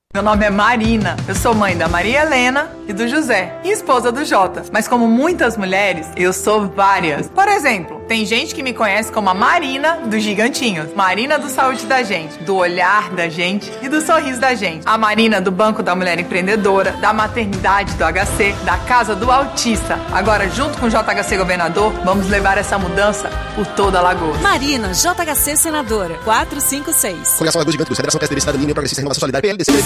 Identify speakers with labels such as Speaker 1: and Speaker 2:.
Speaker 1: Meu nome é Marina, eu sou mãe da Maria Helena e do José, e esposa do Jota. Mas como muitas mulheres, eu sou várias. Por exemplo, tem gente que me conhece como a Marina dos Gigantinhos, Marina do Saúde da Gente, do olhar da gente e do sorriso da gente. A Marina do Banco da Mulher Empreendedora, da Maternidade do HC, da Casa do Autista. Agora, junto com o JHC Governador, vamos levar essa mudança por toda a Alagoas.
Speaker 2: Marina, JHC Senadora, 456.
Speaker 3: Coligação Alagoas Gigante, Federação PSDB, Cidadania, Progressista, Renovação Solidária, PLDC,